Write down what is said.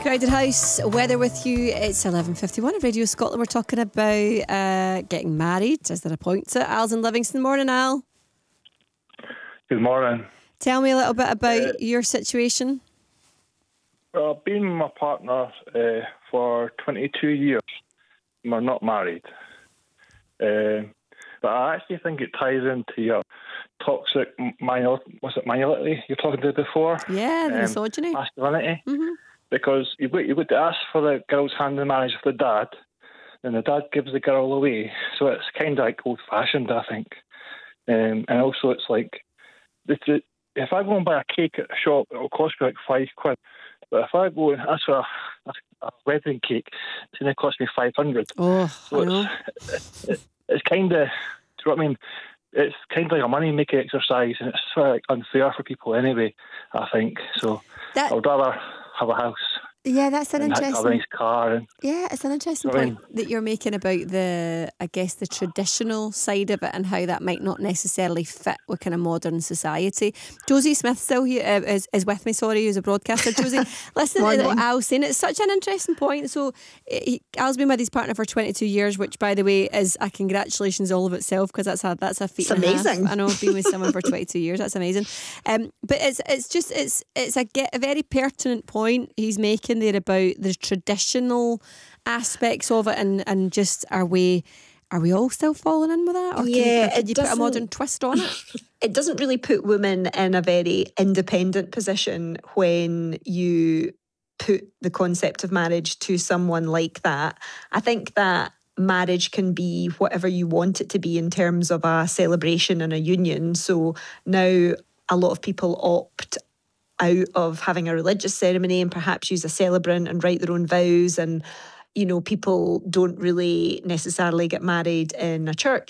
Crowded House, weather with you. It's 11:51 of Radio Scotland. We're talking about getting married. Is there a point to it? Al's in Livingston. Morning, Al. Good morning. Tell me a little bit about your situation. Well, I've been with my partner for 22 years. We're not married. But I actually think it ties into your toxic masculinity you're talking to before? Yeah, the misogyny. Masculinity. Mm-hmm. Because you've got to ask for the girl's hand in marriage with the dad, and the dad gives the girl away. So it's kind of like old-fashioned, I think. And also it's like, if I go and buy a cake at a shop, it'll cost me like £5. But if I go and ask for a wedding cake, it's going to cost me 500. Oh, so I know. It's kind of, do you know what I mean? It's kind of like a money-making exercise, and it's sort of like unfair for people anyway, I think. So I would rather have a house. Yeah, that's an interesting. Have a nice car. Yeah, it's an interesting point that you're making about the traditional side of it and how that might not necessarily fit with kind of modern society. Josie Smith still here is with me. Sorry, who's a broadcaster. Josie, listen to what Al's saying. It's such an interesting point. So Al's been with his partner for 22 years, which, by the way, is a congratulations all of itself, because that's a feat. It's amazing. I know, being with someone for 22 years, that's amazing. But it's a very pertinent point he's making there about the traditional aspects of it, and just are we all still falling in with that? Or can you put a modern twist on it? It doesn't really put women in a very independent position when you put the concept of marriage to someone like that. I think that marriage can be whatever you want it to be in terms of a celebration and a union. So now a lot of people opt out of having a religious ceremony and perhaps use a celebrant and write their own vows, and people don't really necessarily get married in a church